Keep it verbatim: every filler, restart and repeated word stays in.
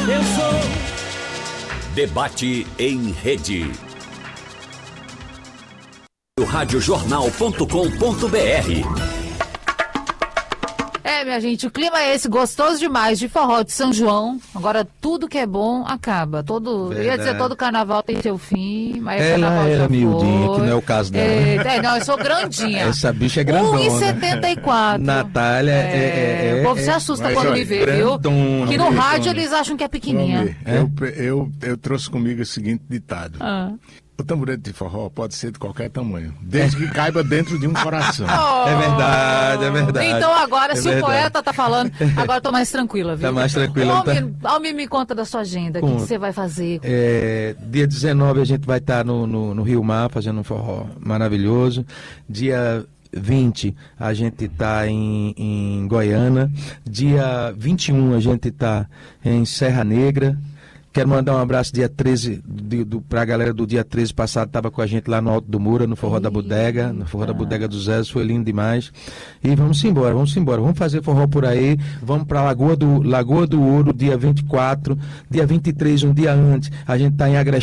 Eu sou. Debate em rede. rádio jornal ponto com ponto br. É, minha gente, o clima é esse, gostoso demais, de forró de São João. Agora, tudo que é bom acaba. Todo, eu ia dizer, todo carnaval tem seu fim, mas o Ela carnaval era já miudinha, foi. que não é o caso dela. É, é, não, eu sou grandinha. Essa bicha é grandona. um e setenta e quatro. Natália é... é, é o povo é, se assusta mas quando olha, me vê, viu? grandona, Que no grandona. rádio eles acham que é pequenininha. É? Eu, eu, eu trouxe comigo o seguinte ditado. Ah. O tamborete de forró pode ser de qualquer tamanho, desde que caiba dentro de um coração. Oh. É verdade, é verdade. Então agora, É se verdade. o poeta tá falando, agora eu tô mais tranquila, viu? Tá mais tranquila, Almir, tá? Almir, me conta da sua agenda, o que, que Conta. você vai fazer? É, dia dezenove a gente vai estar no, no, no Rio Mar fazendo um forró maravilhoso. Dia vinte a gente está em, em Goiânia. Dia vinte e um a gente está em Serra Negra. Quero mandar um abraço dia treze de, do, pra galera do dia treze passado, estava com a gente lá no Alto do Moura, no Forró da Bodega, no Forró da Bodega do Zé, foi lindo demais. E vamos embora, vamos embora, vamos fazer forró por aí, vamos para Lagoa do, Lagoa do Ouro, dia vinte e quatro, dia vinte e três, um dia antes, a gente está em Agreste.